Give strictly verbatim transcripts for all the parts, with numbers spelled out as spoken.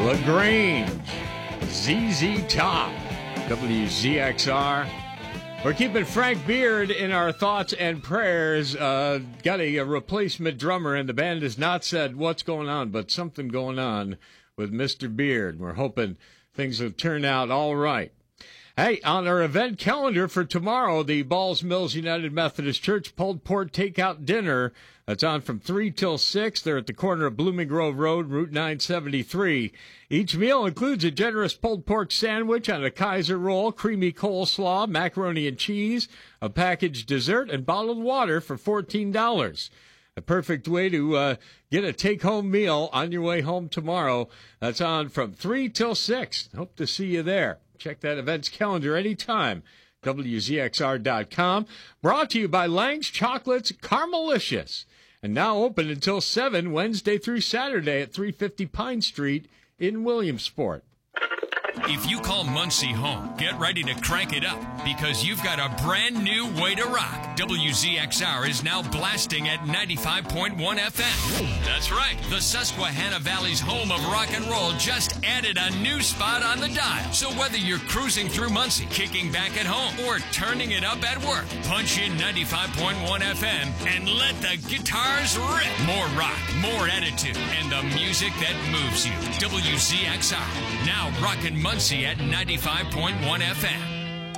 LaGrange, Z Z Top, W Z X R. We're keeping Frank Beard in our thoughts and prayers. Uh, got a, a replacement drummer, and the band has not said what's going on, but something going on with Mister Beard. We're hoping things will turn out all right. Hey, on our event calendar for tomorrow, the Balls Mills United Methodist Church pulled pork takeout dinner. That's on from three till six. They're at the corner of Blooming Grove Road, Route nine seventy-three. Each meal includes a generous pulled pork sandwich on a Kaiser roll, creamy coleslaw, macaroni and cheese, a packaged dessert, and bottled water for fourteen dollars. A perfect way to uh, get a take-home meal on your way home tomorrow. That's on from three till six. Hope to see you there. Check that events calendar anytime. W Z X R dot com. Brought to you by Lang's Chocolates Caramelicious. And now open until seven, Wednesday through Saturday at three fifty Pine Street in Williamsport. If you call Muncie home, get ready to crank it up because you've got a brand new way to rock. W Z X R is now blasting at ninety-five point one F M. That's right. The Susquehanna Valley's home of rock and roll just added a new spot on the dial. So whether you're cruising through Muncie, kicking back at home, or turning it up at work, punch in ninety-five point one F M and let the guitars rip. More rock, more attitude, and the music that moves you. W Z X R, now rockin' Muncie at ninety-five point one F M.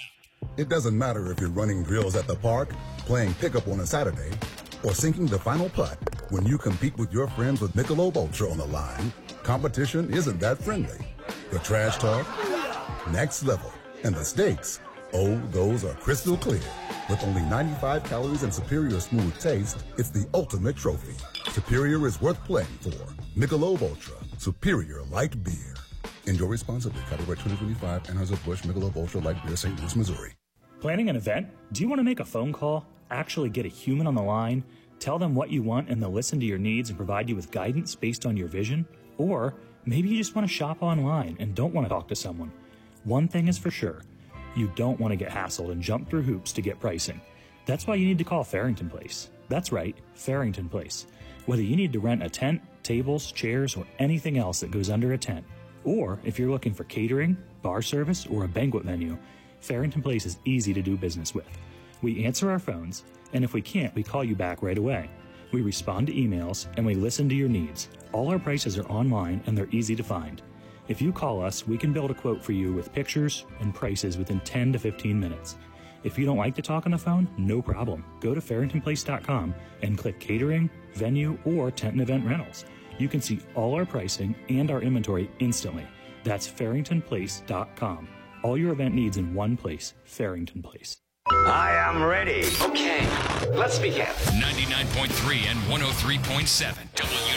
It doesn't matter if you're running drills at the park, playing pickup on a Saturday, or sinking the final putt. When you compete with your friends with Michelob Ultra on the line, competition isn't that friendly. The trash talk, next level. And the stakes, oh, those are crystal clear. With only ninety-five calories and superior smooth taste, it's the ultimate trophy. Superior is worth playing for. Michelob Ultra, superior light beer. Enjoy responsibly. Copyright twenty twenty-five, Anheuser-Busch, Michelob Ultra Light Beer, Saint Louis, Missouri. Planning an event? Do you want to make a phone call, actually get a human on the line, tell them what you want, and they'll listen to your needs and provide you with guidance based on your vision? Or maybe you just want to shop online and don't want to talk to someone. One thing is for sure. You don't want to get hassled and jump through hoops to get pricing. That's why you need to call Farrington Place. That's right, Farrington Place. Whether you need to rent a tent, tables, chairs, or anything else that goes under a tent, or if you're looking for catering, bar service, or a banquet venue, Farrington Place is easy to do business with. We answer our phones, and if we can't, we call you back right away. We respond to emails, and we listen to your needs. All our prices are online, and they're easy to find. If you call us, we can build a quote for you with pictures and prices within ten to fifteen minutes. If you don't like to talk on the phone, no problem. Go to farrington place dot com and click catering, venue, or tent and event rentals. You can see all our pricing and our inventory instantly. That's farrington place dot com. All your event needs in one place, Farrington Place. I am ready. Okay, let's begin. ninety-nine point three and one oh three point seven W